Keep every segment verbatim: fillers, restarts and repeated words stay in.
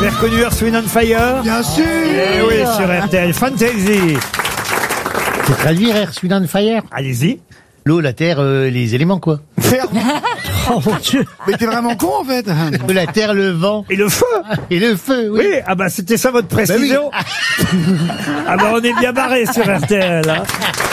avez reconnu Earth, Wind and Fire? Bien sûr. Eh oui, sur R T L. Fantasy. C'est traduire Earth, Wind and Fire. Allez-y. L'eau, la terre, euh, les éléments, quoi. Faire. Oh mon Dieu. Mais t'es vraiment con, en fait. La terre, le vent. Et le feu. Et le feu, oui. Oui, ah bah c'était ça votre précision. Bah oui. Ah bah on est bien barré sur R T L. Hein.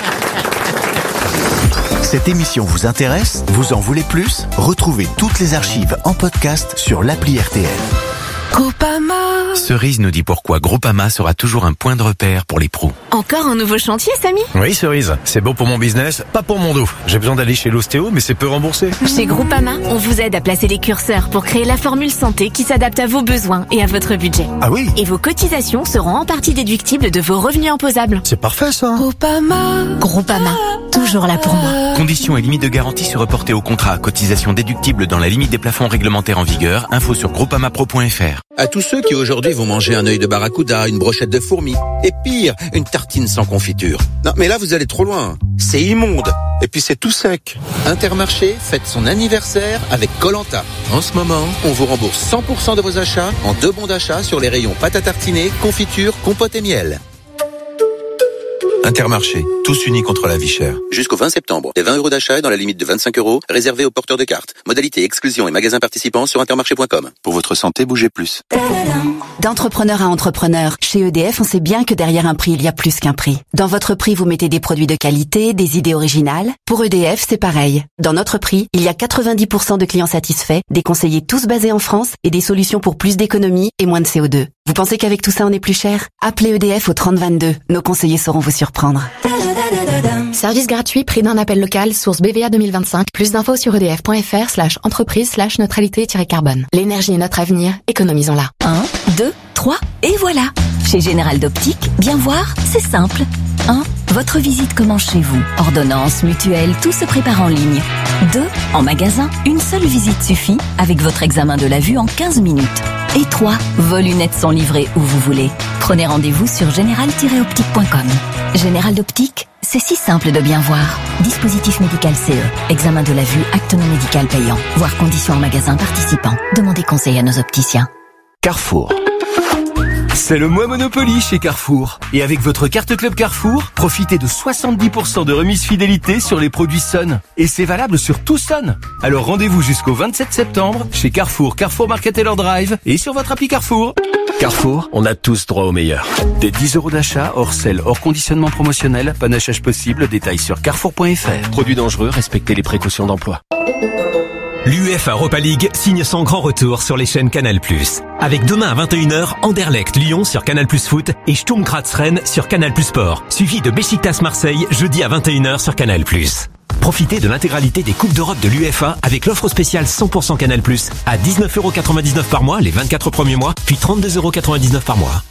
Cette émission vous intéresse? Vous en voulez plus? Retrouvez toutes les archives en podcast sur l'appli R T L. Groupama. Cerise nous dit pourquoi Groupama sera toujours un point de repère pour les pros. Encore un nouveau chantier, Samy? Oui, Cerise, c'est bon pour mon business, pas pour mon dos. J'ai besoin d'aller chez l'ostéo, mais c'est peu remboursé. Chez Groupama, on vous aide à placer les curseurs pour créer la formule santé qui s'adapte à vos besoins et à votre budget. Ah oui? Et vos cotisations seront en partie déductibles de vos revenus imposables. C'est parfait, ça. Groupama. Groupama. Toujours là pour moi. Conditions et limites de garantie se reporter au contrat. Cotisation déductible dans la limite des plafonds réglementaires en vigueur. Info sur groupamapro point f r. À tous ceux qui aujourd'hui vont manger un œil de barracuda, une brochette de fourmis, et pire, une tartine sans confiture. Non, mais là vous allez trop loin. C'est immonde. Et puis c'est tout sec. Intermarché fête son anniversaire avec Koh-Lanta. En ce moment, on vous rembourse cent pour cent de vos achats en deux bons d'achat sur les rayons pâte à tartiner, confiture, compote et miel. Intermarché, tous unis contre la vie chère. Jusqu'au vingt septembre, les vingt euros d'achat dans la limite de vingt-cinq euros, réservés aux porteurs de cartes. Modalité exclusion et magasins participants sur intermarché point com. Pour votre santé, bougez plus. D'entrepreneur à entrepreneur, chez E D F, on sait bien que derrière un prix, il y a plus qu'un prix. Dans votre prix, vous mettez des produits de qualité, des idées originales. Pour E D F, c'est pareil. Dans notre prix, il y a quatre-vingt-dix pour cent de clients satisfaits, des conseillers tous basés en France et des solutions pour plus d'économie et moins de C O deux. Vous pensez qu'avec tout ça, on est plus cher? Appelez E D F au trente vingt-deux. Nos conseillers sauront vous surprendre. Service gratuit, prix d'un appel local, source B V A deux mille vingt-cinq. Plus d'infos sur edf.fr slash entreprise slash neutralité-carbone. L'énergie est notre avenir, économisons-la. un, deux, trois, et voilà. Chez Général d'Optique, bien voir, c'est simple. un. Votre visite commence chez vous. Ordonnance, mutuelle, tout se prépare en ligne. deux. En magasin, une seule visite suffit avec votre examen de la vue en quinze minutes. Et trois. Vos lunettes sont livrées où vous voulez. Prenez rendez-vous sur général tiret optique point com. Général d'Optique, c'est si simple de bien voir. Dispositif médical C E. Examen de la vue, acte non médical payant. Voir conditions en magasin participant. Demandez conseil à nos opticiens. Carrefour. C'est le mois Monopoly chez Carrefour. Et avec votre carte Club Carrefour, profitez de soixante-dix pour cent de remise fidélité sur les produits Sun. Et c'est valable sur tout Sun. Alors rendez-vous jusqu'au vingt-sept septembre chez Carrefour, Carrefour Market Taylor Drive et sur votre appli Carrefour. Carrefour, on a tous droit au meilleur. Des dix euros d'achat, hors sel, hors conditionnement promotionnel, panachage possible, détails sur carrefour point f r. Produits dangereux, respectez les précautions d'emploi. L'UEFA Europa League signe son grand retour sur les chaînes Canal plus. Avec demain à vingt et une heures, Anderlecht Lyon sur Canal plus Foot et Sturm Graz Rennes sur Canal plus Sport. Suivi de Beşiktaş Marseille jeudi à vingt et une heures sur Canal plus. Profitez de l'intégralité des Coupes d'Europe de l'UEFA avec l'offre spéciale cent pour cent Canal plus à dix-neuf euros quatre-vingt-dix-neuf par mois les vingt-quatre premiers mois, puis trente-deux euros quatre-vingt-dix-neuf par mois.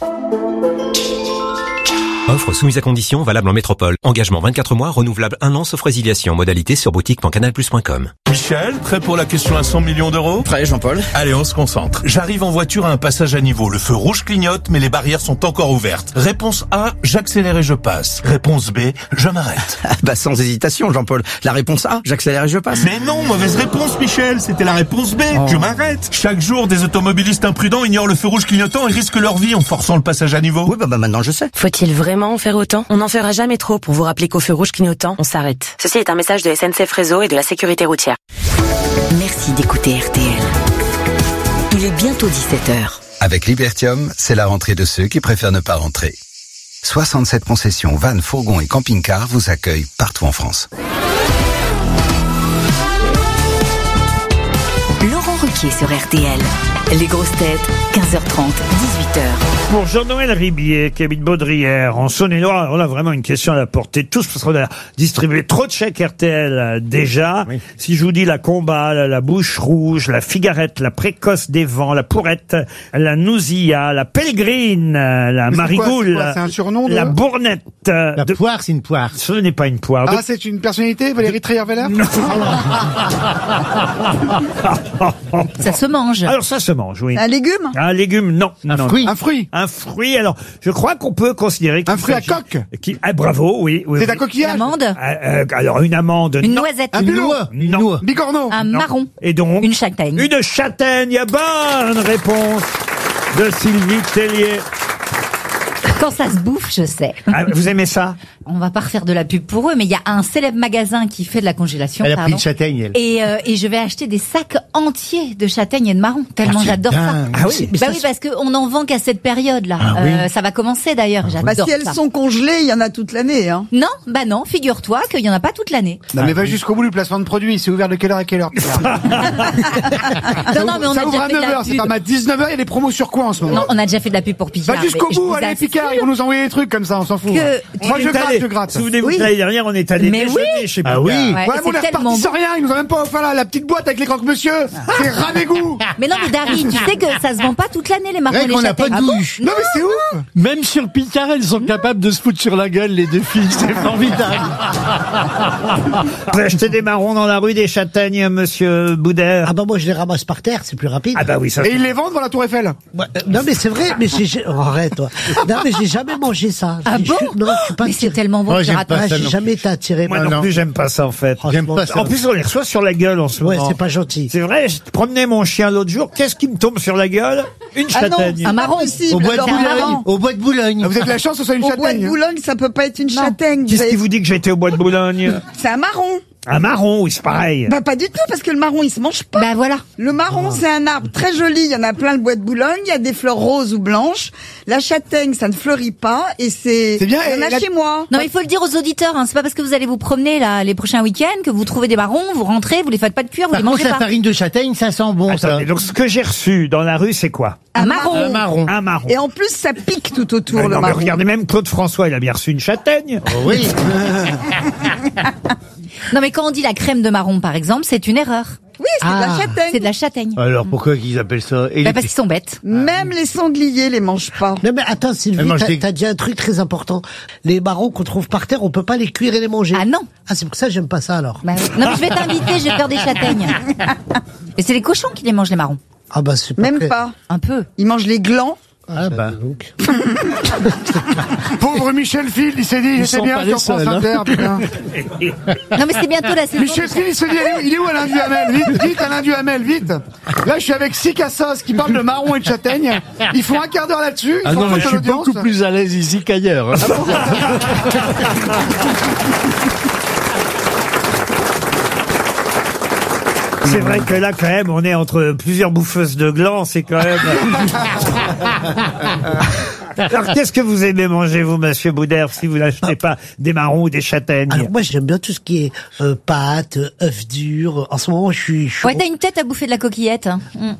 Offre soumise à conditions, valable en métropole. Engagement vingt-quatre mois, renouvelable un an, sauf résiliation. Modalité sur boutique point canal plus point com. Michel, prêt pour la question à cent millions d'euros? Prêt, Jean-Paul. Allez, on se concentre. J'arrive en voiture à un passage à niveau. Le feu rouge clignote, mais les barrières sont encore ouvertes. Réponse A, j'accélère et je passe. Réponse B, je m'arrête. Bah, sans hésitation, Jean-Paul. La réponse A, j'accélère et je passe. Mais non, mauvaise réponse, Michel. C'était la réponse B, oh. Je m'arrête. Chaque jour, des automobilistes imprudents ignorent le feu rouge clignotant et risquent leur vie en forçant le passage à niveau. Oui, bah, bah maintenant je sais. Faut-il vraiment en faire autant? On n'en fera jamais trop pour vous rappeler qu'au feu rouge clignotant, on s'arrête. Ceci est un message de S N C F Réseau et de la sécurité routière. Merci d'écouter R T L. Il est bientôt dix-sept heures. Avec Libertium, c'est la rentrée de ceux qui préfèrent ne pas rentrer. soixante-sept concessions, vannes, fourgons et camping-cars vous accueillent partout en France. Laurent Ruquier sur R T L. Les grosses têtes, quinze heures trente, dix-huit heures. Pour Jean-Noël Ribier, qui habite Baudrière, en Saône-et-Loire, on a vraiment une question à la portée de tous, parce qu'on a distribué trop de chèques R T L euh, déjà. Oui. Si je vous dis la combat, la, la bouche rouge, la figarette, la précoce des vents, la pourrette, la nousilla, la pèlerine, la Mais marigoule, c'est quoi, c'est quoi, c'est un surnom de... la bournette. La de... poire, c'est une poire. Ce n'est pas une poire. Ah, de... c'est une personnalité, Valérie Trierweiler? Ça se mange. Alors ça se mange, oui. Un légume? Un légume, non. Un non, fruit? Non. Un fruit? Un fruit, alors, je crois qu'on peut considérer... Un fruit à coque? Qui... Ah, bravo, oui. oui c'est oui. un coquillage? Une amande? euh, euh, Alors, une amande, Une non. noisette? Un bulot? Une noix. Bigorneau? Un non. marron? Et donc? Une châtaigne? Une châtaigne, bonne réponse de Sylvie Tellier. Quand ça se bouffe, je sais. Ah, vous aimez ça? On va pas refaire de la pub pour eux, mais il y a un célèbre magasin qui fait de la congélation. Elle a pardon. pris de châtaigne, elle. Et, euh, et je vais acheter des sacs entiers de châtaignes et de marrons, tellement Ah, c'est j'adore ça. dingue. Ah oui, Bah oui, parce qu'on en vend qu'à cette période-là. Ah oui. Euh, ça va commencer d'ailleurs, j'adore Bah, si elles ça. sont congelées, il y en a toute l'année, hein. Non, bah non, figure-toi qu'il y en a pas toute l'année. Non, mais va jusqu'au bout du placement de produit. C'est ouvert de quelle heure à quelle heure? Non, non, mais on ça a ouvre déjà à fait de neuf la heures, c'est pub. pas à dix-neuf heures, il y a des promos sur quoi en ce moment? Non, on a déjà fait de la pub pour Picard. Va jusqu'au mais je bout, vous allez, assure Picard, ils vont nous envoyer des trucs comme ça, on s'en fout. que- Moi, On je est gratte, allé- je gratte. Souvenez-vous Oui. que l'année dernière, on est allé Mais déjeuner oui. chez Ah Picard. oui. Ouais, Ouais, et mais on est c'est reparti tellement sans rien, ils nous ont même pas offert la, la petite boîte avec les croque-monsieur. C'est ras d'égout. Mais non, mais Dari, tu sais que ça se vend pas toute l'année, les marrons et Vrai les qu'on n'a pas châtaignes. de Ah bon douche. Non, mais c'est ouf. Même sur Picard, elles sont capables de se foutre sur la gueule, les deux filles. C'est formidable. Vous achetez des marrons dans la rue, des châtaignes, monsieur Boudère? Ah bah moi je les ramasse par terre, c'est plus rapide. Ah bah oui, ça. Et ils les vendent devant la Tour Eiffel. Ouais, euh, non mais c'est vrai, mais j'ai j'ai- oh, arrête toi. Non mais j'ai jamais mangé ça. Ah Je- bon je- Non, je suis pas Mais c'est attiré. tellement bon Moi, que tu j'aime rates pas pas. ça, J'ai jamais été attiré. Moi par- non plus, j'aime pas ça en fait. J'aime pas ça. En plus, on les reçoit sur la gueule en ce Ouais, moment. c'est pas gentil. C'est vrai, je promenais mon chien l'autre jour. Qu'est-ce qui me tombe sur la gueule? Une Ah non, châtaigne. un marron. Possible, Au bois de Laurent. Boulogne. Au bois de Boulogne. Ah, vous avez de la chance que ce soit une Au bois de châtaigne. Boulogne, ça peut pas être une châtaigne. Vous Qu'est-ce avez- qui vous dit que j'ai été au bois de Boulogne? C'est un marron. Un marron, oui, c'est pareil. Bah pas du tout, parce que le marron, il se mange pas. Bah voilà. Le marron, c'est un arbre très joli. Il y en a plein le bois de Boulogne. Il y a des fleurs roses ou blanches. La châtaigne, ça ne fleurit pas. Et c'est... C'est bien, Il y en et a la- chez moi. Non, mais il faut le dire aux auditeurs, hein. C'est pas parce que vous allez vous promener là les prochains week-ends que vous trouvez des marrons, vous rentrez, vous les faites pas de cuire, vous Par les contre, mangez la pas. farine de châtaigne, ça sent bon ça. Attendez, donc ce que j'ai reçu dans la rue, c'est quoi? Un marron. Un marron. Un marron. Et en plus, ça pique tout autour, Mais le non, mais marron. regardez, même Claude François, il a bien reçu une châtaigne. Oh, oui. Non, mais quand on dit la crème de marron, par exemple, c'est une erreur. Oui, c'est de Ah. la châtaigne. C'est de la châtaigne. Alors pourquoi qu'ils appellent ça Bah, parce qu'ils sont bêtes. Même les sangliers les mangent pas. Non mais attends Sylvie, Elle mange t'as des- t'as dit un truc très important. Les marrons qu'on trouve par terre, on peut pas les cuire et les manger. Ah non. Ah c'est pour ça que j'aime pas ça alors. Bah, oui. Non, mais je vais t'inviter, j'ai peur des châtaignes. Et c'est les cochons qui les mangent, les marrons. Ah bah c'est pas Même très- pas. Un peu. Ils mangent les glands. Ah bah donc. Pauvre Michel Field, il s'est dit, Ils j'étais sont bien pas sur les France seuls, hein. Inter, putain. Non, mais c'est bientôt la saison. Michel Field, il se dit, il est où- il est où Alain Duhamel? Vite, vite, Alain Duhamel, vite. Là, je suis avec six cassos qui parlent de marron et de châtaigne. Ils font un quart d'heure là-dessus. Ils Ah font non, mais un je peu suis d'audience. beaucoup plus à l'aise ici qu'ailleurs. hein. C'est vrai que là, quand même, on est entre plusieurs bouffeuses de glands, c'est quand même... Alors, qu'est-ce que vous aimez manger, vous, monsieur Boudère, si vous n'achetez pas des marrons ou des châtaignes? Alors moi j'aime bien tout ce qui est euh, pâtes, euh, œufs durs. En ce moment je suis. je suis- Ouais, t'as une tête à bouffer de la coquillette. hein. Mm.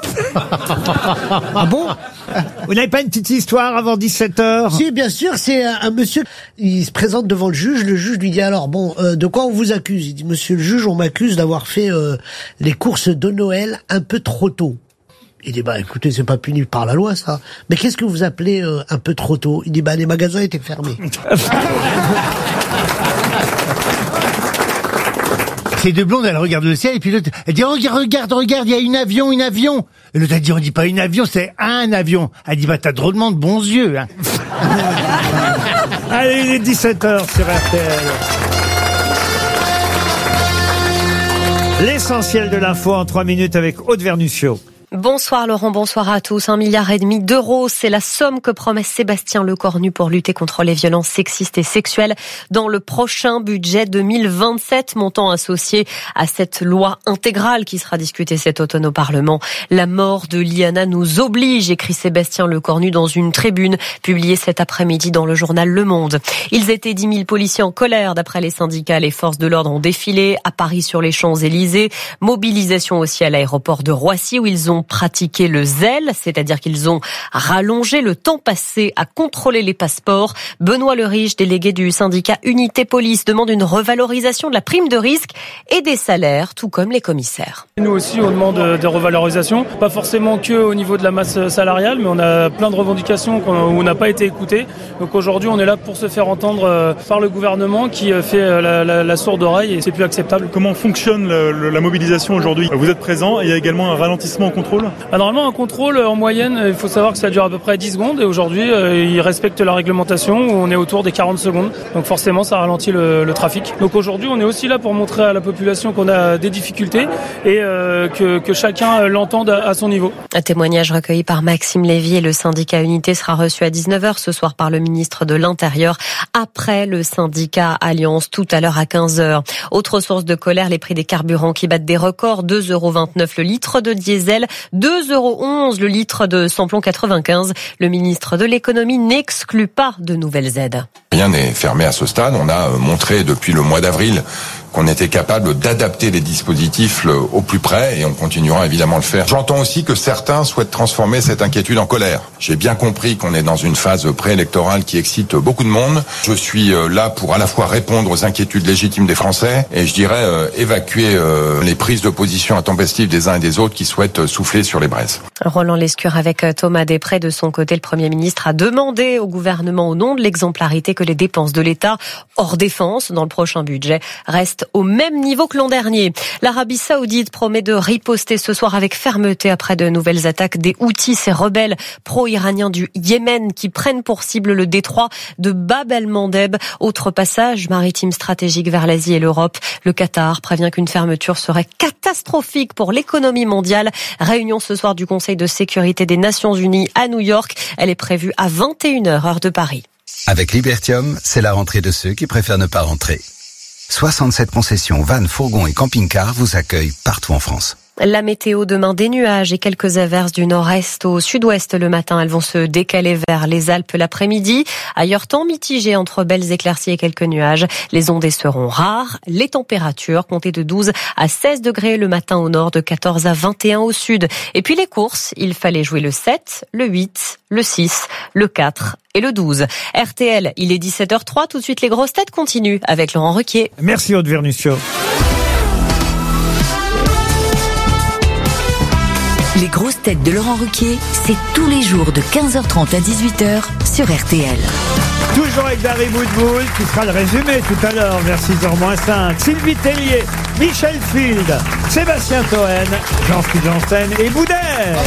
Ah bon? Vous n'avez pas une petite histoire avant dix-sept heures? Si, bien sûr, c'est un, un monsieur, il se présente devant le juge, le juge lui dit alors, bon, euh, de quoi on vous accuse? Il dit, monsieur le juge, on m'accuse d'avoir fait euh, les courses de Noël un peu trop tôt. Il dit, bah écoutez, c'est pas puni par la loi ça. Mais qu'est-ce que vous appelez euh, un peu trop tôt? Il dit, bah les magasins étaient fermés. Ces deux blondes, elles regardent le ciel, et puis l'autre, elle dit, oh, regarde, regarde, il y a une avion, une avion. Et l'autre, elle dit, on dit pas une avion, c'est un avion. Elle dit, bah t'as drôlement de bons yeux, hein. Allez, il est dix-sept heures sur R T L. L'essentiel de l'info en trois minutes avec Aude Vernuccio. Bonsoir Laurent, bonsoir à tous. Un milliard et demi d'euros, c'est la somme que promet Sébastien Lecornu pour lutter contre les violences sexistes et sexuelles dans le prochain budget deux mille vingt-sept, montant associé à cette loi intégrale qui sera discutée cet automne au Parlement. La mort de Liana nous oblige, écrit Sébastien Lecornu dans une tribune publiée cet après-midi dans le journal Le Monde. Ils étaient dix mille policiers en colère d'après les syndicats. Les forces de l'ordre ont défilé à Paris sur les Champs-Élysées. Mobilisation aussi à l'aéroport de Roissy où ils ont pratiqué le zèle, c'est-à-dire qu'ils ont rallongé le temps passé à contrôler les passeports. Benoît Leriche, délégué du syndicat Unité Police, demande une revalorisation de la prime de risque et des salaires, tout comme les commissaires. Nous aussi, on demande des revalorisations, pas forcément que au niveau de la masse salariale, mais on a plein de revendications où on n'a pas été écoutés. Donc aujourd'hui, on est là pour se faire entendre par le gouvernement qui fait la, la, la sourde oreille et c'est plus acceptable. Comment fonctionne le, le, la mobilisation aujourd'hui? Vous êtes présent et il y a également un ralentissement au contrôle contrôle? Ah, normalement, un contrôle, en moyenne, il faut savoir que ça dure à peu près dix secondes. Et aujourd'hui, euh, ils respectent la réglementation où on est autour des quarante secondes. Donc forcément, ça ralentit le, le trafic. Donc aujourd'hui, on est aussi là pour montrer à la population qu'on a des difficultés et euh, que, que chacun l'entende à, à son niveau. Un témoignage recueilli par Maxime Lévy et le syndicat Unité sera reçu à dix-neuf heures ce soir par le ministre de l'Intérieur après le syndicat Alliance tout à l'heure à quinze heures. Autre source de colère, les prix des carburants qui battent des records. deux euros vingt-neuf le litre de diesel, deux euros onze le litre de samplon quatre-vingt-quinze. Le ministre de l'économie n'exclut pas de nouvelles aides. Rien n'est fermé à ce stade. On a montré depuis le mois d'avril qu'on était capable d'adapter les dispositifs au plus près et on continuera évidemment à le faire. J'entends aussi que certains souhaitent transformer cette inquiétude en colère. J'ai bien compris qu'on est dans une phase préélectorale qui excite beaucoup de monde. Je suis là pour à la fois répondre aux inquiétudes légitimes des Français et je dirais euh, évacuer euh, les prises de position intempestives des uns et des autres qui souhaitent souffler sur les braises. Roland Lescure avec Thomas Després. De son côté, le Premier ministre a demandé au gouvernement au nom de l'exemplarité que les dépenses de l'État hors défense dans le prochain budget restent au même niveau que l'an dernier. L'Arabie Saoudite promet de riposter ce soir avec fermeté après de nouvelles attaques des Houthis, ces rebelles pro-iraniens du Yémen qui prennent pour cible le détroit de Bab el-Mandeb. Autre passage maritime stratégique vers l'Asie et l'Europe. Le Qatar prévient qu'une fermeture serait catastrophique pour l'économie mondiale. Réunion ce soir du Conseil de sécurité des Nations Unies à New York. Elle est prévue à vingt et une heures heure de Paris. Avec Libertium, c'est la rentrée de ceux qui préfèrent ne pas rentrer. soixante-sept concessions, vannes, fourgons et camping-cars vous accueillent partout en France. La météo demain, des nuages et quelques averses du nord-est au sud-ouest le matin. Elles vont se décaler vers les Alpes l'après-midi. Ailleurs, temps mitigé entre belles éclaircies et quelques nuages. Les ondées seront rares. Les températures comptez de douze à seize degrés le matin au nord, de quatorze à vingt et un au sud. Et puis les courses, il fallait jouer le sept, le huit, le six, le quatre et le douze. R T L, il est dix-sept heures zéro trois. Tout de suite, les grosses têtes continuent avec Laurent Ruquier. Merci Aude Vernuccio. Les grosses têtes de Laurent Ruquier, c'est tous les jours de quinze heures trente à dix-huit heures sur R T L. Toujours avec Dari Boudboul, qui fera le résumé tout à l'heure vers six heures moins cinq. Sylvie Tellier, Michel Field, Sébastien Toen, Jean-Philippe Janssen et Boudère.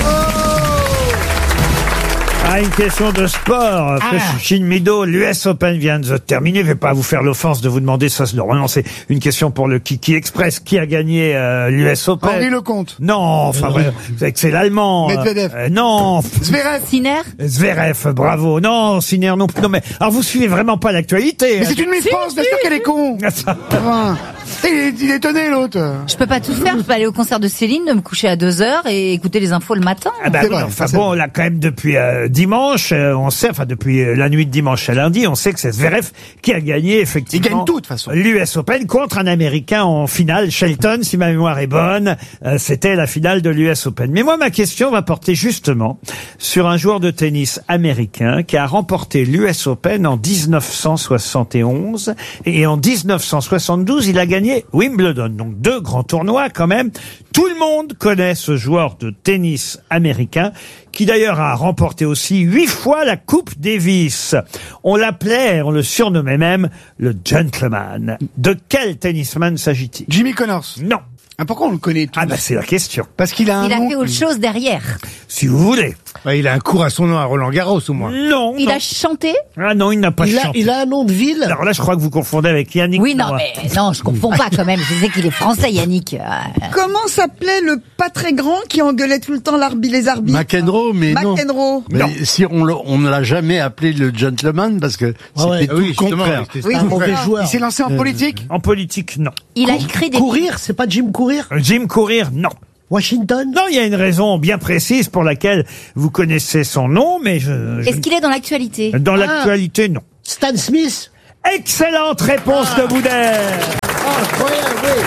Ah, une question de sport. Ah. Shin Mido, l'U S Open vient de se terminer. Je vais pas vous faire l'offense de vous demander ça. Non, non, c'est une question pour le Kiki Express. Qui a gagné euh, l'U S Open? Henri Lecomte. Non, enfin, euh, c'est que c'est l'Allemand. Medvedev. Euh, non. Zverev. Sinner. Zverev, bravo. Non, Sinner non plus. Non, mais alors vous suivez vraiment pas l'actualité. Mais c'est une méfiance, bien sûr qu'elle est con. Enfin, il est, il est étonné l'autre. Je peux pas tout faire. Je peux aller au concert de Céline, de me coucher à deux heures et écouter les infos le matin. Ah bah oui, vrai, enfin c'est bon, vrai. là quand même depuis euh, dimanche, euh, on sait, enfin depuis euh, la nuit de dimanche à lundi, on sait que c'est Zverev qui a gagné effectivement. Il gagne tout de toute façon. L'U S Open contre un Américain en finale, Shelton, si ma mémoire est bonne. Euh, c'était la finale de l'U S Open. Mais moi, ma question va porter justement sur un joueur de tennis américain qui a remporté l'U S Open en dix-neuf cent soixante et onze et en dix-neuf cent soixante-douze, il a gagné Wimbledon. Donc deux grands tournois quand même. Tout le monde connaît ce joueur de tennis américain qui d'ailleurs a remporté aussi huit fois la Coupe Davis. On l'appelait, on le surnommait même le gentleman. De quel tennisman s'agit-il? Jimmy Connors. Non. Ah, pourquoi on le connaît tous? Ah bah c'est la question. Parce qu'il a un Il a nom. fait autre chose derrière. Si vous voulez. Bah, il a un cours à son nom à Roland Garros au moins. Non. Il non. a chanté. Ah non, il n'a pas Il a, chanté. il a un nom de ville. Alors là, je crois que vous confondez avec Yannick. Oui, non, Noah. mais non, je confonds pas quand même. Je sais qu'il est français, Yannick. Euh, Comment s'appelait le pas très grand qui engueulait tout le temps l'arbi- les arbitres? McEnroe, mais non. McEnroe. Mais Non. si on le- on ne l'a jamais appelé le gentleman parce que c'était ouais. tout Oui, le justement, contraire. c'était un mauvais joueur. Il s'est lancé en politique. En politique, non. il a écrit des. Courir, c'est pas Jim Courir? Jim Courir, non. Washington? Non, il y a une raison bien précise pour laquelle vous connaissez son nom, mais je... je- Est-ce qu'il est dans l'actualité? Dans l'actualité, non. Stan Smith? Excellente réponse de Boudère. Incroyable, oui.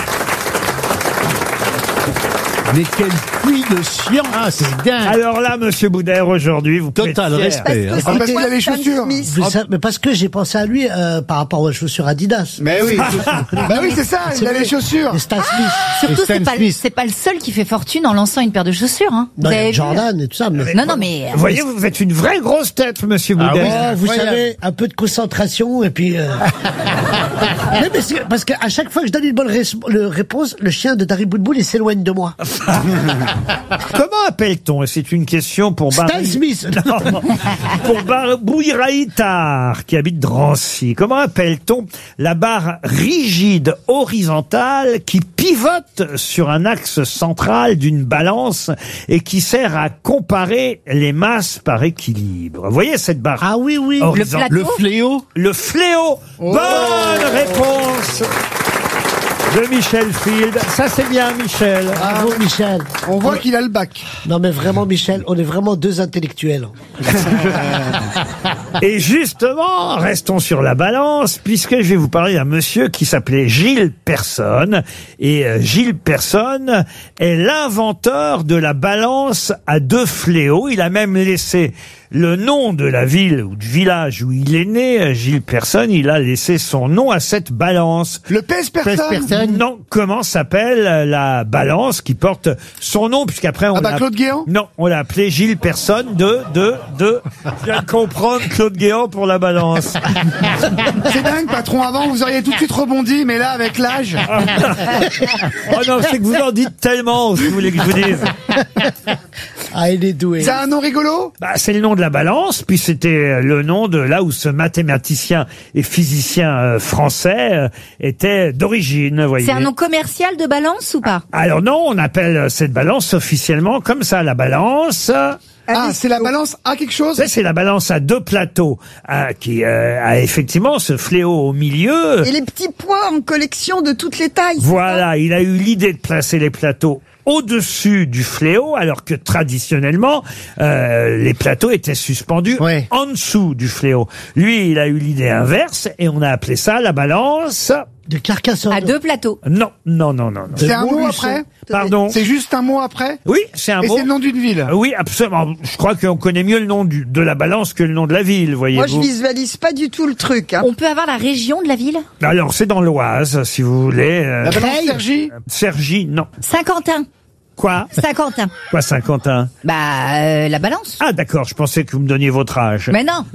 Mais quel puits de science. Ah, c'est dingue. Alors là, monsieur Boudère, aujourd'hui, vous pouvez Total être fier. respect. hein. Ah, parce qu'il a les Stan chaussures. Smith. Vous savez- mais parce que j'ai pensé à lui euh, par rapport aux chaussures Adidas. Mais oui. Bah oui, c'est ça, il a les chaussures. Et Stan Smith. Surtout, Et Stan c'est pas, Smith. c'est pas le seul qui fait fortune en lançant une paire de chaussures. Hein. Vous Non, il y a avez vu Jordan et tout ça. Mais... Non, non, mais. Vous voyez, vous êtes une vraie grosse tête, monsieur Ah Boudère. oui. Oh, vous Incroyable. savez, un peu de concentration et puis. Euh... mais mais c'est- parce qu'à chaque fois que je donne une bonne res- le réponse, le chien de Dari Boudboul il s'éloigne de moi. Comment appelle-t-on, et c'est une question pour Bar... Stan Smith. Non, pour Bar... Bouiraïtar, qui habite Drancy. Comment appelle-t-on la barre rigide horizontale qui pivote sur un axe central d'une balance et qui sert à comparer les masses par équilibre? Vous voyez cette barre? Ah oui, oui. Horizon- Le fléau. Le fléau. Bonne réponse de Michel Field. Ça, c'est bien, Michel. Bravo, Michel. On voit qu'il a le bac. Non, mais vraiment, Michel, on est vraiment deux intellectuels. Et justement, restons sur la balance, puisque je vais vous parler d'un monsieur qui s'appelait Gilles Personne. Et euh, Gilles Personne est l'inventeur de la balance à deux fléaux. Il a même laissé le nom de la ville ou du village où il est né, Gilles Personne. Il a laissé son nom à cette balance. Le pèse-personne. Non, comment s'appelle la balance qui porte son nom, puisqu'après on Ah bah l'a... Claude Guéant. Non, on l'a appelé Gilles Personne de, de, de... Je viens de comprendre Claude Guéant pour la balance. C'est dingue, patron. Avant, vous auriez tout de suite rebondi, mais là, avec l'âge. Oh non, c'est que vous en dites tellement, si vous voulez que je vous dise. Ah, il est doué. C'est un nom rigolo? Bah, c'est le nom de la balance, puis c'était le nom de là où ce mathématicien et physicien euh, français euh, était d'origine, vous voyez. C'est un nom commercial de balance ou pas? Alors non, on appelle cette balance officiellement comme ça, la balance. Ah, c'est la balance à quelque chose? Ça, c'est la balance à deux plateaux, euh, qui euh, a effectivement ce fléau au milieu. Et les petits poids en collection de toutes les tailles. c'est Voilà, il a eu l'idée de placer les plateaux au-dessus du fléau, alors que traditionnellement, euh, les plateaux étaient suspendus Ouais. en dessous du fléau. Lui, il a eu l'idée inverse, et on a appelé ça la balance... De Carcassonne. À deux plateaux. Non, non, non, non, non. C'est un mot Montluçon. après? Pardon? C'est juste un mot après? Oui, c'est un Et mot. c'est le nom d'une ville? Oui, absolument. Je crois qu'on connaît mieux le nom du, de la balance que le nom de la ville, Moi, je voyez-vous. visualise pas du tout le truc. Hein. On peut avoir la région de la ville? Alors, c'est dans l'Oise, si vous voulez. Euh, La balance Creil. Sergi? Cergy, non. Saint-Quentin. Quoi? Saint-Quentin. Quoi, Saint-Quentin? Bah, euh, la balance. Ah, d'accord, je pensais que vous me donniez votre âge. Mais non.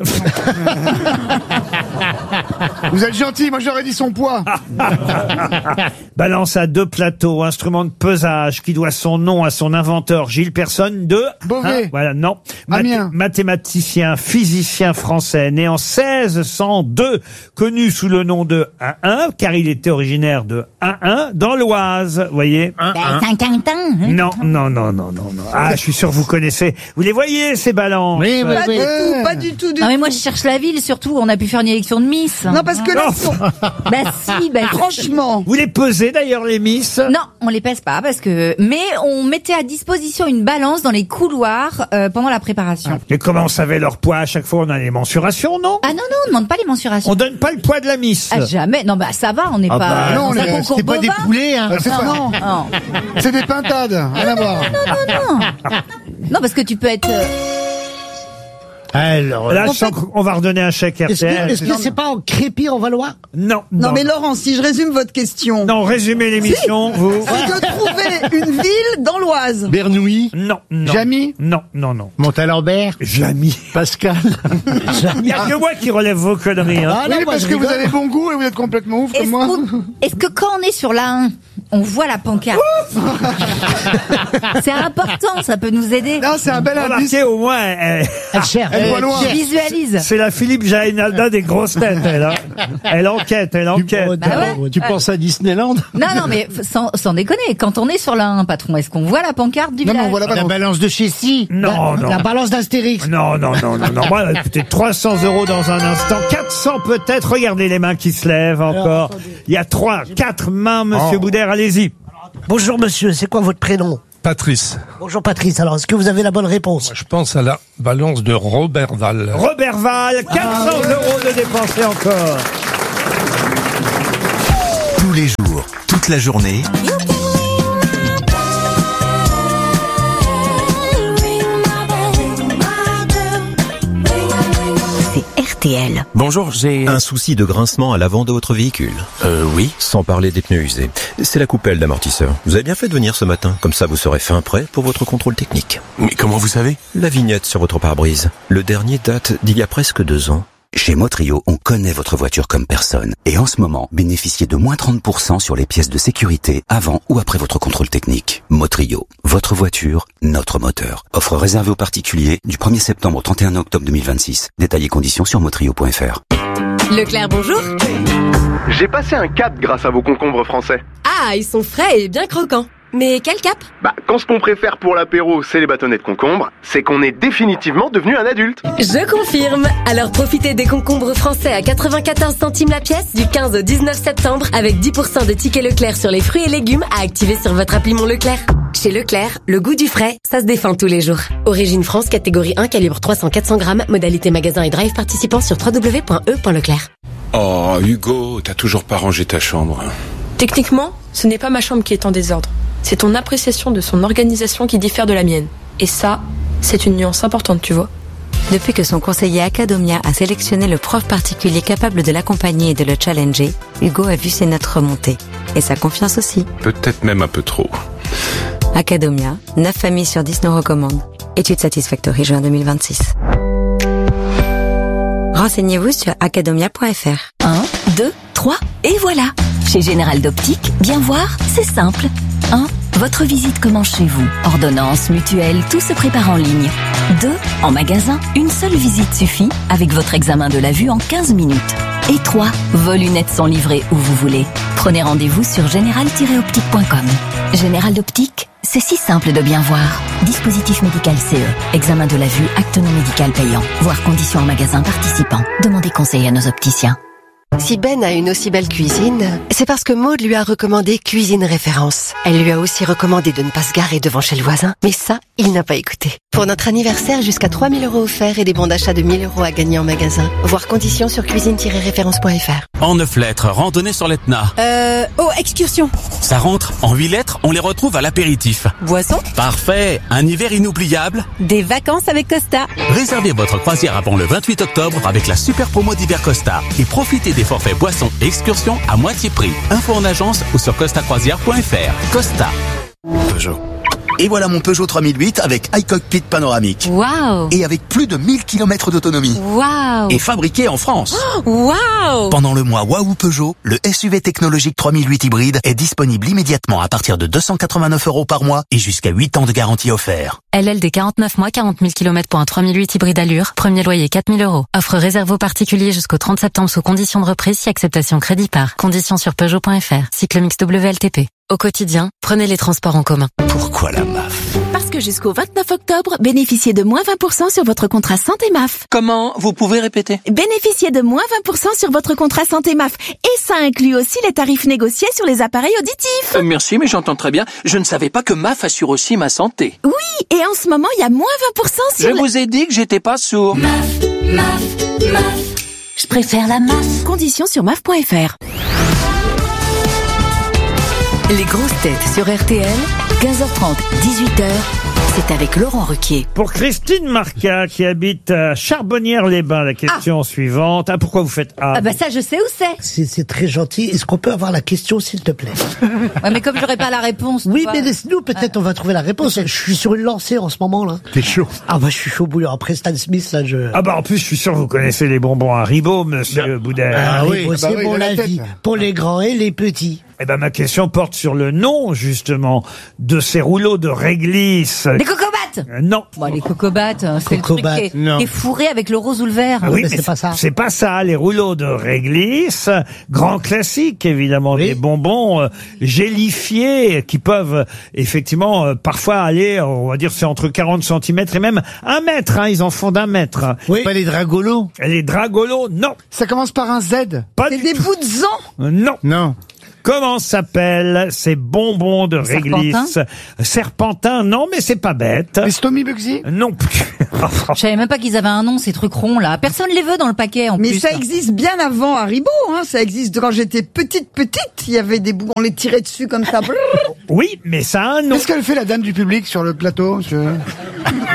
Vous êtes gentil, moi j'aurais dit son poids. Balance à deux plateaux, instrument de pesage qui doit son nom à son inventeur Gilles Personne de... Beauvais. Hein, voilà, non. Amiens. Mathématicien, physicien français, né en seize cent deux, connu sous le nom de un un, car il était originaire de un un, dans l'Oise, voyez. Bah, Saint-Quentin. hein. Non, non, non, non, non, non. Ah, je suis sûr que vous connaissez. Vous les voyez, ces balances? Oui, oui, Pas oui. du tout, pas du tout, du Non mais tout. moi je cherche la ville surtout, on a pu faire une élection de Miss. Non, parce que là, Non. ils sont- Bah si, bah franchement, Vous les pesez d'ailleurs, les Miss? Non, on les pèse pas parce que mais on mettait à disposition une balance dans les couloirs euh, pendant la préparation. Et comment on savait leur poids? À chaque fois, on a les mensurations, non? Ah non non, on demande pas les mensurations. On donne pas le poids de la Miss. Ah jamais. Non bah ça va, on n'est Ah pas bah, dans non, un les- concours C'était pas des bovin. poulets, hein. Euh, c'est pas- Non, non. C'est des pintades, rien à voir. Non, non. Non, parce que tu peux être. euh, Alors, Là, en je sens fait, qu'on va redonner un chèque est-ce R T L. que est-ce que c'est pas en Crépy, en Valois? Non, non, non. mais Laurent, si je résume votre question, Non, résumez l'émission, vous. c'est de trouver une ville dans l'Oise. Bernouilly. Non, non. Jamy? Non, non, non. Montalembert. Jamy. Pascal. Il n'y a que moi qui relève vos conneries. Hein. Ah, non, Oui, moi, parce je que vous rigole. avez bon goût et vous êtes complètement ouf comme Est-ce moi. qu'on- est-ce que quand on est sur la un, on voit la pancarte? C'est important, ça peut nous aider. Non, c'est un bel indice. Remarquez, au moins, elle, Elle cherche. Elle voit loin. Je visualise. c'est la Philippe Jaénalda des grosses têtes, elle. Hein. Elle enquête, elle enquête. Bah ouais. Tu penses à Disneyland? Non, non, mais f- sans, sans déconner, quand on est sur la un, patron, est-ce qu'on voit la pancarte du Non, mais village? on voit la La balance. balance de Chessy. Non, la, non. La balance d'Astérix. Non, non, non, non, non. Moi, écoutez, trois cents euros dans un instant, quatre cents peut-être. Regardez les mains qui se lèvent encore. Il y a trois, quatre mains, monsieur Oh. Boudère, allez-y. Bonjour monsieur, c'est quoi votre prénom? Patrice. Bonjour Patrice, alors est-ce que vous avez la bonne réponse? Je pense à la balance de Robertval. Robert Val, quatre cents euros de dépensés encore. Tous les jours, toute la journée, C'est R T L. Bonjour, j'ai... Un souci de grincement à l'avant de votre véhicule? Euh, oui. Sans parler des pneus usés. C'est la coupelle d'amortisseur. Vous avez bien fait de venir ce matin, comme ça vous serez fin prêt pour votre contrôle technique. Mais comment vous savez? La vignette sur votre pare-brise. Le dernier date d'il y a presque deux ans. Chez Motrio, on connaît votre voiture comme personne. Et en ce moment, bénéficiez de moins trente pour cent sur les pièces de sécurité avant ou après votre contrôle technique. Motrio, votre voiture, notre moteur. Offre réservée aux particuliers du premier septembre au trente et un octobre deux mille vingt-six. Détails et conditions sur motrio point f r. Leclerc, bonjour. J'ai passé un cap grâce à vos concombres français. Ah, ils sont frais et bien croquants. Mais quel cap? Bah, quand ce qu'on préfère pour l'apéro, c'est les bâtonnets de concombre, c'est qu'on est définitivement devenu un adulte. Je confirme. Alors profitez des concombres français à quatre-vingt-quatorze centimes la pièce du quinze au dix-neuf septembre avec dix pour cent de tickets Leclerc sur les fruits et légumes à activer sur votre appli Mon Leclerc. Chez Leclerc, le goût du frais, ça se défend tous les jours. Origine France, catégorie un, calibre trois cents à quatre cents grammes, modalité magasin et drive participant sur w w w point e point leclerc. Oh, Hugo, t'as toujours pas rangé ta chambre. Techniquement, ce n'est pas ma chambre qui est en désordre. C'est ton appréciation de son organisation qui diffère de la mienne. Et ça, c'est une nuance importante, tu vois. Depuis que son conseiller Acadomia a sélectionné le prof particulier capable de l'accompagner et de le challenger, Hugo a vu ses notes remonter. Et sa confiance aussi. Peut-être même un peu trop. Acadomia, neuf familles sur dix nous recommandent. Étude Satisfactory juin deux mille vingt-six. Renseignez-vous sur acadomia point f r. un, deux, trois, et voilà. Chez Général d'Optique, bien voir, c'est simple. un. Votre visite commence chez vous. Ordonnance, mutuelle, tout se prépare en ligne. deux. En magasin, une seule visite suffit avec votre examen de la vue en quinze minutes. Et trois. Vos lunettes sont livrées où vous voulez. Prenez rendez-vous sur général tiret optique point com. Général d'Optique, c'est si simple de bien voir. Dispositif médical C E. Examen de la vue, acte non médical payant. Voir conditions en magasin participant. Demandez conseil à nos opticiens. Si Ben a une aussi belle cuisine, c'est parce que Maude lui a recommandé Cuisine Référence. Elle lui a aussi recommandé de ne pas se garer devant chez le voisin, mais ça, il n'a pas écouté. Pour notre anniversaire, jusqu'à trois mille euros offerts et des bons d'achat de mille euros à gagner en magasin. Voir conditions sur cuisine tiret référence point f r. En neuf lettres, randonnée sur l'Etna. Euh, oh, excursion. Ça rentre. En huit lettres, on les retrouve à l'apéritif. Boisson. Parfait. Un hiver inoubliable. Des vacances avec Costa. Réservez votre croisière avant le vingt-huit octobre avec la super promo d'hiver Costa et profitez des forfaits boissons et excursions à moitié prix. Info en agence ou sur costa croisière point f r. Costa. Peugeot. Et voilà mon Peugeot trois mille huit avec iCockpit panoramique. Waouh. Et avec plus de mille kilomètres d'autonomie. Waouh. Et fabriqué en France. Waouh. Pendant le mois Waouh Peugeot, le S U V technologique trois mille huit hybride est disponible immédiatement à partir de deux cent quatre-vingt-neuf euros par mois et jusqu'à huit ans de garantie offert. L L D quarante-neuf mois, quarante mille kilomètres pour un trois mille huit hybride allure. Premier loyer quatre mille euros. Offre réservée aux particuliers jusqu'au trente septembre sous conditions de reprise si acceptation crédit par. Conditions sur Peugeot point f r. Cycle mix W L T P. Au quotidien, prenez les transports en commun. Pourquoi la M A F? Parce que jusqu'au vingt-neuf octobre, bénéficiez de moins vingt pour cent sur votre contrat santé M A F. Comment? Vous pouvez répéter? Bénéficiez de moins vingt pour cent sur votre contrat santé M A F. Et ça inclut aussi les tarifs négociés sur les appareils auditifs. Euh, merci, mais j'entends très bien. Je ne savais pas que M A F assure aussi ma santé. Oui, et en ce moment, il y a moins vingt pour cent sur... Je le... vous ai dit que j'étais pas sourd. M A F, M A F, M A F. Je préfère la M A F. Conditions sur M A F point f r. Les grosses têtes sur R T L, quinze heures trente, dix-huit heures, c'est avec Laurent Ruquier. Pour Christine Marca, qui habite à Charbonnières-les-Bains, la question ah. suivante. Ah, pourquoi vous faites Ah Ah bah ça, je sais où c'est. C'est, c'est très gentil. Est-ce qu'on peut avoir la question, s'il te plaît? Ouais, mais comme j'aurais pas la réponse. Oui, mais laisse-nous, peut-être on va trouver la réponse. Je suis sur une lancée en ce moment, là. T'es chaud. Ah bah je suis chaud bouillant. Après Stan Smith, là, je... Ah bah en plus, je suis sûr que vous connaissez les bonbons Haribo, monsieur Boudin. Ah, Haribo, oui, c'est ah bah oui, bon la, la vie. Pour les grands et les petits. Eh ben, ma question porte sur le nom, justement, de ces rouleaux de réglisse. Les cocobates! Euh, non. Bon, les cocobates, c'est Cocobat, le truc qui est, qui est fourré avec le rose ou le vert. Ah oui, mais mais c'est pas ça. C'est pas ça. Les rouleaux de réglisse, grand classique, évidemment, oui. des bonbons euh, gélifiés qui peuvent, euh, effectivement, euh, parfois aller, on va dire, c'est entre quarante centimètres et même un mètre, hein, ils en font d'un mètre. Oui. Pas les dragolos. Les dragolos, non. Ça commence par un Z. Pas C'est du des tout. bouts de zan. Euh, Non. Non. Comment s'appellent ces bonbons de réglisse? Serpentin, non, mais c'est pas bête. Les Stomy Bugsy? Non plus. Je savais même pas qu'ils avaient un nom, ces trucs ronds là. Personne les veut dans le paquet en Mais plus. ça existe bien avant Haribo, hein. Ça existe quand j'étais petite, petite. Il y avait des bouts, on les tirait dessus comme ça. Oui, mais ça a un nom. Qu'est-ce qu'elle fait, la dame du public, sur le plateau? Je...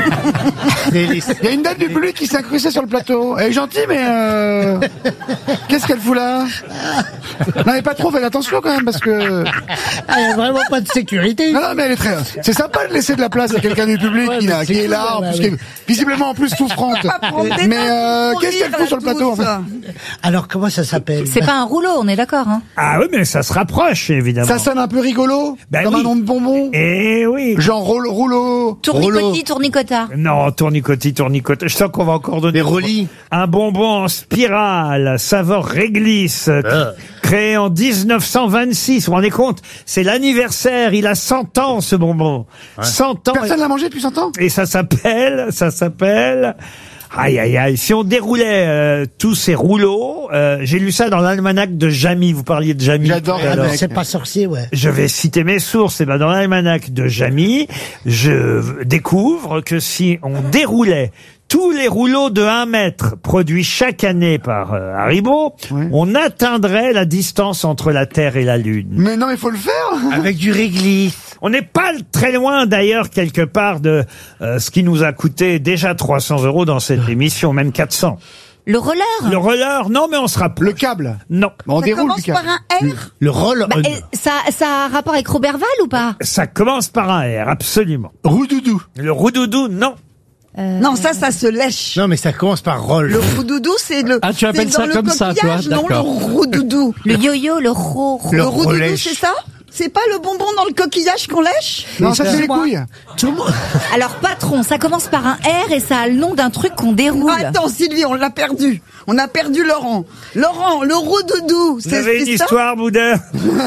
Il y a une dame du public qui s'est incrustée sur le plateau. Elle est gentille, mais euh... qu'est-ce qu'elle fout là? Non, mais pas trop, faites attention quand même, parce que... Ah, il n'y a vraiment pas de sécurité. Non, non, mais elle est très... C'est sympa de laisser de la place à quelqu'un du public Ouais, qui, mais n'a- c'est qui est cool, là, en ouais, plus, ouais. qui est visiblement en plus souffrante. Pas prendre des Mais notes euh, pour qu'est-ce qu'elle rire, fout sur le plateau, en fait? Alors, comment ça s'appelle? C'est pas un rouleau, on est d'accord, hein. Ah oui, mais ça se rapproche, évidemment. Ça sonne un peu rigolo, Ben comme oui. un nom de bonbon. Eh oui. Genre rouleau. rouleau. Tournicotis, tournicota. Non, tournicotis, tournicota. Je sens qu'on va encore donner... Des relis. Un bonbon en spirale, saveur réglisse, Ah. créé en dix-neuf cent vingt-six. Vous vous rendez compte? C'est l'anniversaire, il a cent ans, ce bonbon. cent ans. Personne l'a mangé depuis cent ans? Et ça s'appelle, ça s'appelle... Aïe, aïe, aïe. Si on déroulait euh, tous ces rouleaux, euh, j'ai lu ça dans l'almanach de Jamy. Vous parliez de Jamy. J'adore tout à l'heure. Jamy. C'est pas sorcier, ouais. Je vais citer mes sources. Et ben dans l'almanach de Jamy, je découvre que si on déroulait tous les rouleaux de un mètre produits chaque année par euh, Haribo, Ouais. on atteindrait la distance entre la Terre et la Lune. Mais non, il faut le faire. Avec du réglisse. On n'est pas très loin d'ailleurs quelque part de euh, ce qui nous a coûté déjà trois cents euros dans cette émission, même quatre cents. Le roller. Le roller, non, mais on se rapproche. Le câble. Non. On Ça déroule commence du câble. par un R. Le roll. Bah, euh, et ça, ça a un rapport avec Robert Val ou pas? Ça commence par un R, absolument. Roudoudou. Le roudoudou, non. Non, ça, ça se lèche. Non, mais ça commence par roll. Le roudoudou, c'est le. Ah, tu appelles c'est ça dans comme le ça, toi, coquillage, non, le d'accord. roudoudou. Le yo-yo, le ro. Le, Le roudoudou, relèche. c'est ça? C'est pas le bonbon dans le coquillage qu'on lèche? Non, ça c'est les Moi. couilles. Tout le monde... Alors, patron, ça commence par un R et ça a le nom d'un truc qu'on déroule. Attends, Sylvie, on l'a perdu. On a perdu Laurent. Laurent, le roudoudou, Vous c'est avez une c'est ça? histoire, Boudin?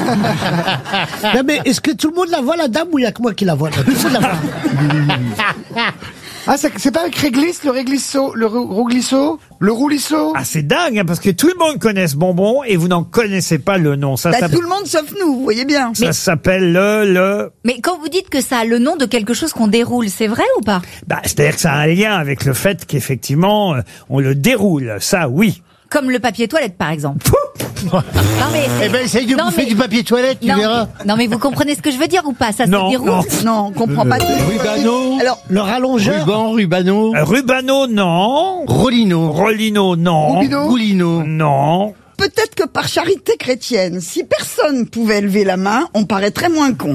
Non, mais est-ce que tout le monde la voit, la dame, ou il y a que moi qui la vois? Tout le monde la voit. Ah, c'est c'est pas avec réglisse, le réglissot, le rou- rouglissot, le roulisseau. Ah, c'est dingue, hein, parce que tout le monde connaît ce bonbon et vous n'en connaissez pas le nom. Ça, Bah, s'appelle- tout le monde sauf nous, vous voyez bien. ça s'appelle le, le, Mais quand vous dites que ça a le nom de quelque chose qu'on déroule, c'est vrai ou pas? bah, c'est-à-dire que ça a un lien avec le fait qu'effectivement, euh, on le déroule. Ça, oui. Comme le papier toilette, par exemple. Non, mais c'est- Eh ben, essaye de Non, bouffer mais- du papier toilette, tu non, verras. mais- non, mais vous comprenez ce que je veux dire ou pas? Ça Non, se déroule. non. Non, on comprend pas. Rubano. Alors, Le rallongeur. Ruban, Rubano. Euh, Rubano, non. Rolino. Rolino, non. Roubino. Roulino. Non. peut-être que par charité chrétienne, si personne pouvait lever la main, on paraîtrait moins con.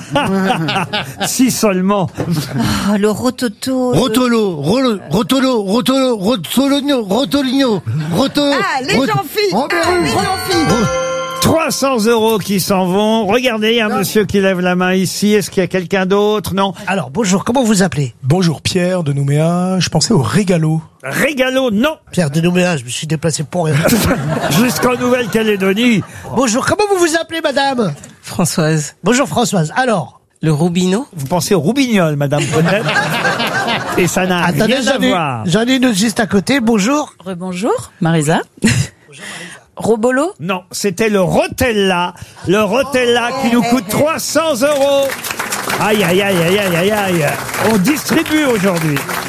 Si seulement. Oh, le rototo. le- Rotolo, rolo- rotolo, rotolo, rotolino, rotolino, rotolo. Ah, les rot- gens-filles Rot- Ah, les gens-filles trois cents euros qui s'en vont. Regardez, il y a un monsieur qui lève la main ici. Est-ce qu'il y a quelqu'un d'autre? Non. Alors, bonjour, comment vous appelez? Bonjour, Pierre de Nouméa. Je pensais au régalo. Régalo, non. Pierre de Nouméa, je me suis déplacé pour rien. Jusqu'en Nouvelle-Calédonie. Bonjour, comment vous vous appelez, madame? Françoise. Bonjour, Françoise. Alors? Le roubino. Vous pensez au roubignol, madame, peut-être? Et ça n'a Attendez, rien à j'en ai- voir. J'en ai une juste à côté. Bonjour. Rebonjour, Marisa. Robolo? Non, c'était le Rotella. Le Rotella qui nous coûte trois cents euros. Aïe, aïe, aïe, aïe, aïe, aïe, aïe. On distribue aujourd'hui.